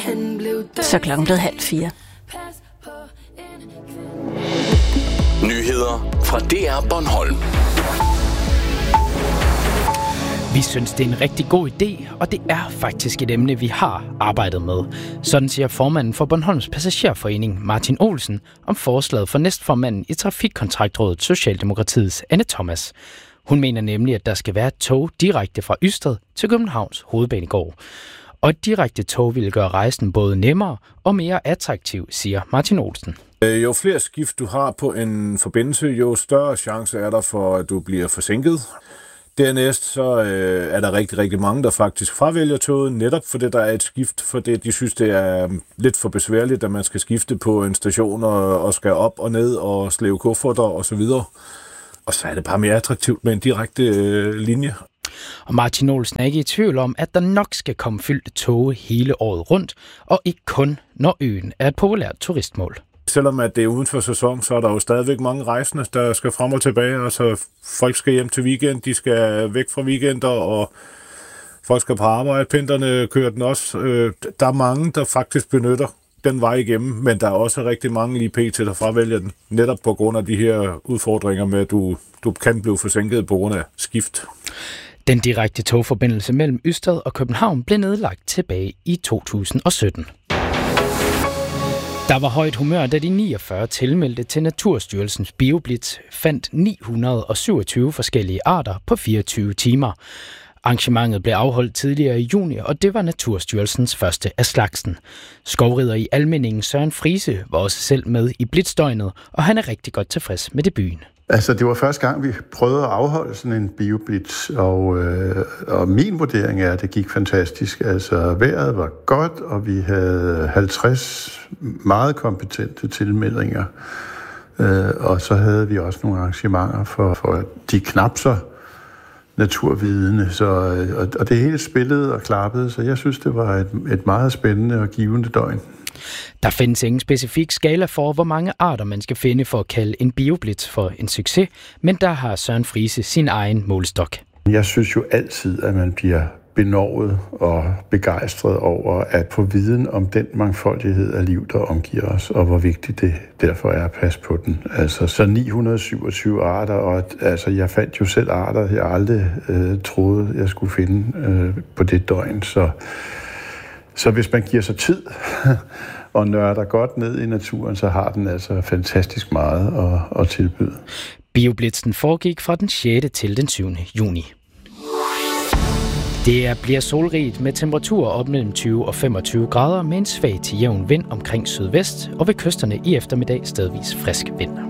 Så klokken blev 3:30. Nyheder fra DR Bornholm. Vi synes, det er en rigtig god idé, og det er faktisk et emne, vi har arbejdet med. Sådan siger formanden for Bornholms Passagerforening, Martin Olsen, om forslaget for næstformanden i Trafikkontraktrådet Socialdemokratiets Anne Thomas. Hun mener nemlig, at der skal være et tog direkte fra Ystad til Københavns Hovedbanegård. Og et direkte tog vil gøre rejsen både nemmere og mere attraktiv, siger Martin Olsen. Jo flere skift du har på en forbindelse, jo større chance er der for, at du bliver forsinket. Dernæst så er der rigtig, rigtig mange, der faktisk fravælger toget, netop fordi der er et skift, fordi de synes, det er lidt for besværligt, at man skal skifte på en station og skal op og ned og slæve kufferter og så videre. Og så er det bare mere attraktivt med en direkte linje. Og Martin Olsen er ikke i tvivl om, at der nok skal komme fyldte tog hele året rundt, og ikke kun når øen er et populært turistmål. Selvom at det er uden for sæson, så er der jo stadigvæk mange rejsende, der skal frem og tilbage. Altså, folk skal hjem til weekend, de skal væk fra weekender, og folk skal på arbejde. Pendlerne kører den også. Der er mange, der faktisk benytter den vej igennem, men der er også rigtig mange lige pt. Der fravælger den, netop på grund af de her udfordringer med, at du kan blive forsinket på grund af skift. Den direkte togforbindelse mellem Ystad og København blev nedlagt tilbage i 2017. Der var højt humør, da de 49 tilmeldte til Naturstyrelsens BioBlitz fandt 927 forskellige arter på 24 timer. Arrangementet blev afholdt tidligere i juni, og det var Naturstyrelsens første af slagsen. Skovrider i Almindingen Søren Friese var også selv med i blitzdøgnet, og han er rigtig godt tilfreds med debuten. Altså, det var første gang, vi prøvede at afholde sådan en BioBlitz, og min vurdering er, at det gik fantastisk. Altså, vejret var godt, og vi havde 50 meget kompetente tilmeldinger. Og så havde vi også nogle arrangementer for de knap så naturvidende. Og det hele spillede og klappede, så jeg synes, det var et meget spændende og givende døgn. Der findes ingen specifik skala for, hvor mange arter man skal finde for at kalde en BioBlitz for en succes, men der har Søren Friese sin egen målestok. Jeg synes jo altid, at man bliver benovet og begejstret over at få viden om den mangfoldighed af liv, der omgiver os, og hvor vigtigt det derfor er at passe på den. Altså så 927 arter, og altså jeg fandt jo selv arter, jeg aldrig troede, jeg skulle finde på det døgn. Så hvis man giver sig tid og nørder godt ned i naturen, så har den altså fantastisk meget at tilbyde. BioBlitzen foregik fra den 6. til den 7. juni. Det bliver solrigt med temperaturer op mellem 20 og 25 grader med en svag til jævn vind omkring sydvest, og ved kysterne i eftermiddag stedvis frisk vind.